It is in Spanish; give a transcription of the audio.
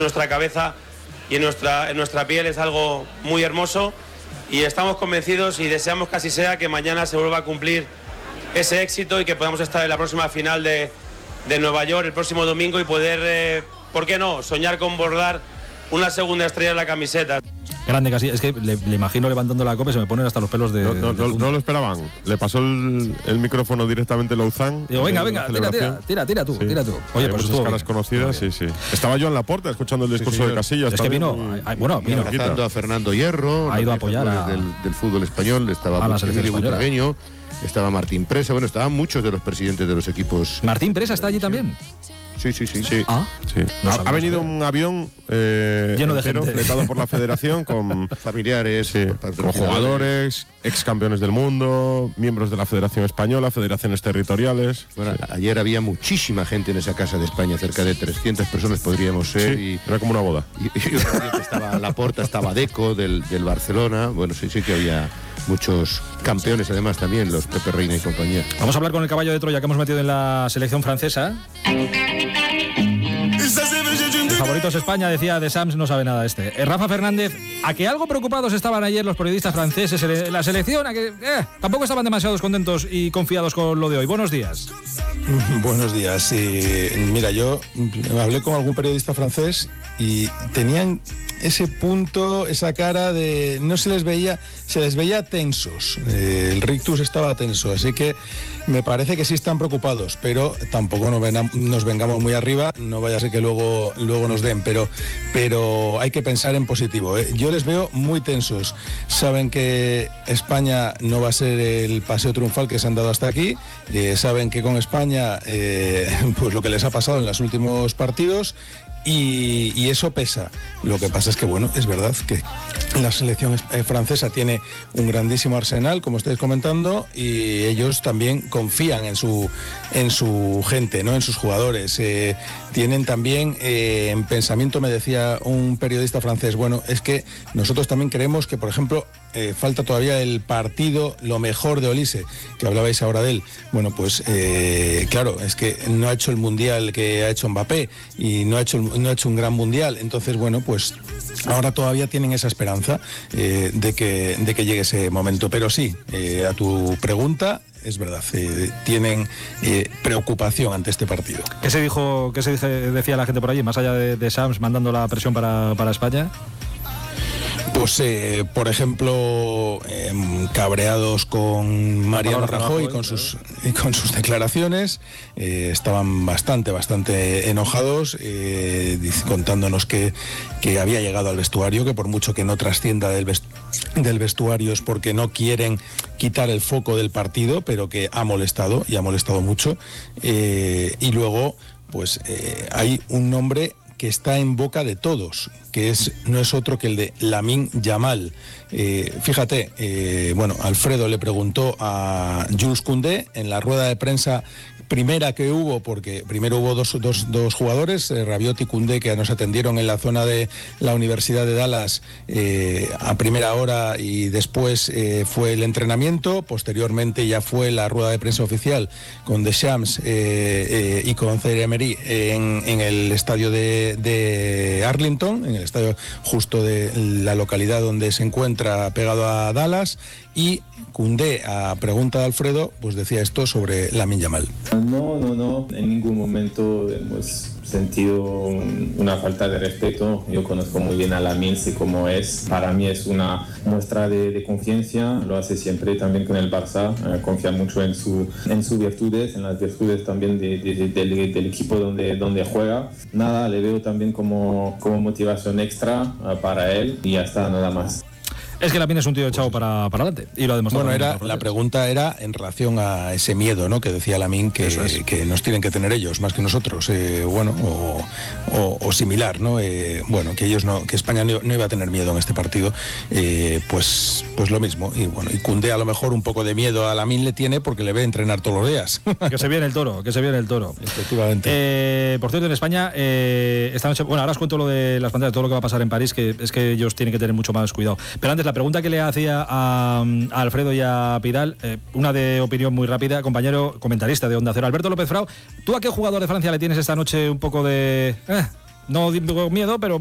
nuestra cabeza y en nuestra piel es algo muy hermoso y estamos convencidos y deseamos que así sea, que mañana se vuelva a cumplir ese éxito y que podamos estar en la próxima final de Nueva York el próximo domingo y poder, ¿por qué no?, soñar con bordar una segunda estrella en la camiseta. Grande Casillas, es que le imagino levantando la copa y se me ponen hasta los pelos de... No lo esperaban, le pasó el micrófono directamente Louzán. Digo, venga, tira tú. Oye, pues muchas caras conocidas, sí. Estaba yo en la puerta escuchando el discurso de Casillas. Es que vino abrazando a Fernando Hierro, ha ido a apoyar del fútbol español, estaba Emilio Butragueño, estaba Martín Presa, bueno, estaban muchos de los presidentes de los equipos. ¿Martín Presa está allí también? Sí. Ah, sí. Ha venido un avión lleno de gente, fletado por la federación con familiares, con jugadores, ex campeones del mundo, miembros de la Federación Española, federaciones territoriales. Bueno, ayer había muchísima gente en esa casa de España, cerca de 300 personas podríamos ser. Sí, era como una boda. Y estaba Laporta, estaba Deco del Barcelona. Bueno, sí que había muchos campeones, además también los Pepe Reina y compañía. Vamos a hablar con el caballo de Troya que hemos metido en la selección francesa. El favorito es España, decía de Sams, no sabe nada Rafa Fernández, ¿a que algo preocupados estaban ayer los periodistas franceses en la selección? ¿A que tampoco estaban demasiado contentos y confiados con lo de hoy? Buenos días. Buenos días. Mira, yo hablé con algún periodista francés y tenían ese punto, esa cara de... se les veía tensos. El rictus estaba tenso, así que me parece que sí están preocupados, pero tampoco nos vengamos muy arriba, no vaya a ser que luego nos den, pero hay que pensar en positivo. Yo les veo muy tensos. Saben que España no va a ser el paseo triunfal que se han dado hasta aquí, saben que con España pues lo que les ha pasado en los últimos partidos, y eso pesa. Lo que pasa es que, bueno, es verdad que la selección francesa tiene un grandísimo arsenal, como estáis comentando, y ellos también confían en su gente, ¿no?, en sus jugadores. Tienen también en pensamiento, me decía un periodista francés, bueno, es que nosotros también creemos que, por ejemplo, falta todavía el partido, lo mejor de Olise, que hablabais ahora de él. Bueno, pues claro, es que no ha hecho el mundial que ha hecho Mbappé y no ha hecho un gran mundial. Entonces, bueno, pues ahora todavía tienen esa esperanza de que llegue ese momento. Pero sí, a tu pregunta, es verdad, tienen preocupación ante este partido. ¿Qué decía la gente por allí, más allá de Sams mandando la presión para España? Pues, por ejemplo, cabreados con Mariano Rajoy y con sus declaraciones, estaban bastante enojados, contándonos que había llegado al vestuario, que por mucho que no trascienda del vestuario es porque no quieren quitar el foco del partido, pero que ha molestado y ha molestado mucho. Y luego, pues hay un nombre que está en boca de todos, que no es otro que el de Lamine Yamal. Fíjate, Alfredo le preguntó a Jules Koundé en la rueda de prensa primera que hubo, porque primero hubo dos jugadores, Rabiot y Koundé, que nos atendieron en la zona de la Universidad de Dallas a primera hora, y después fue el entrenamiento. Posteriormente ya fue la rueda de prensa oficial con Deschamps y con Thierry Emery en el estadio de Arlington, en el estadio justo de la localidad donde se encuentra pegado a Dallas. Y Koundé, a pregunta de Alfredo, pues decía esto sobre Lamine Yamal. No, en ningún momento hemos sentido una falta de respeto. Yo conozco muy bien a Lamine, sé cómo es. Para mí es una muestra de confianza, lo hace siempre también con el Barça, confía mucho en sus virtudes, en las virtudes también del equipo donde juega. Nada, le veo también como motivación extra para él y ya está, nada más. Es que Lamine es un tío echado para adelante y lo ha demostrado. Bueno, la pregunta era en relación a ese miedo, ¿no?, que decía Lamine que nos tienen que tener ellos más que nosotros, o similar, ¿no? Que ellos que España no iba a tener miedo en este partido, pues lo mismo. Y bueno, y Koundé a lo mejor un poco de miedo a Lamine le tiene porque le ve entrenar todos los días. Que se viene el toro. Efectivamente. Por cierto, en España esta noche, ahora os cuento lo de las pantallas, todo lo que va a pasar en París, que es que ellos tienen que tener mucho más cuidado. Pero antes, la pregunta que le hacía a Alfredo y a Pidal, una de opinión muy rápida, compañero comentarista de Onda Cero, Alberto López Frau, ¿tú a qué jugador de Francia le tienes esta noche un poco de No digo miedo, pero